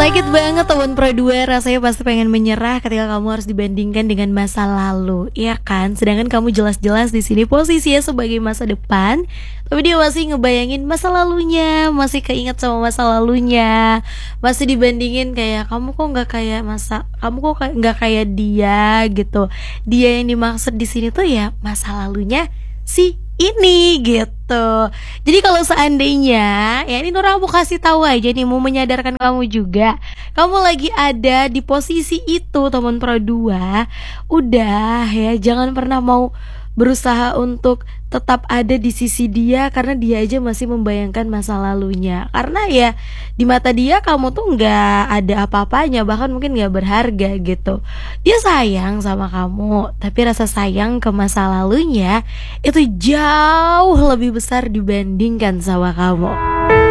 Sakit banget teman Pro 2, rasanya pasti pengen menyerah ketika kamu harus dibandingkan dengan masa lalu, iya kan? Sedangkan kamu jelas-jelas di sini posisinya sebagai masa depan, tapi dia masih ngebayangin masa lalunya, masih keinget sama masa lalunya, masih dibandingin kayak kamu kok nggak kayak kamu kok nggak kayak dia gitu. Dia yang dimaksud di sini tuh ya masa lalunya si ini gitu. Jadi kalau seandainya ya ini Nora mau kasih tahu aja nih, mau menyadarkan kamu juga, kamu lagi ada di posisi itu teman Pro 2, udah ya jangan pernah mau berusaha untuk tetap ada di sisi dia karena dia aja masih membayangkan masa lalunya. Karena ya di mata dia kamu tuh nggak ada apa-apanya, bahkan mungkin nggak berharga gitu. Dia sayang sama kamu, tapi rasa sayang ke masa lalunya itu jauh lebih besar dibandingkan sama kamu.